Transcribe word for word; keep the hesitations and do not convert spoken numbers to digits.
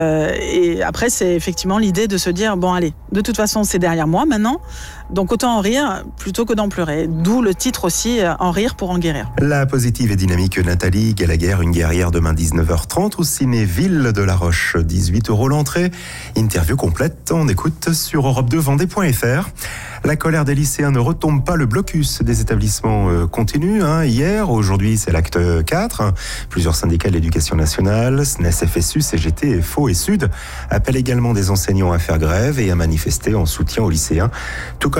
Euh, et après, c'est effectivement l'idée de se dire, bon allez, de toute façon, c'est derrière moi maintenant, donc autant en rire plutôt que d'en pleurer. D'où le titre aussi, En rire pour en guérir. La positive et dynamique Nathalie Gallagher, une guerrière, demain dix-neuf heures trente au ciné Ville de la Roche, dix-huit euros l'entrée. Interview complète, on écoute sur europe deux vendée point f r. La colère des lycéens ne retombe pas, le blocus des établissements euh, continue. Hein, hier, aujourd'hui, c'est l'acte quatre. Plusieurs syndicats de l'éducation nationale, S N E S, F S U, C G T, F O et Sud appellent également des enseignants à faire grève et à manifester en soutien aux lycéens. Tout comme